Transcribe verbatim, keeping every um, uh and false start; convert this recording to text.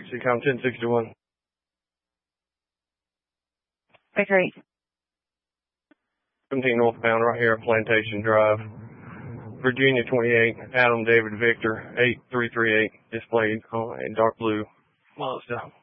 C COM ten sixty-one. Victor eight. seventeen northbound right here at Plantation Drive. Virginia twenty-eight, Adam David Victor eight three three eight, displayed on a dark blue Mazda.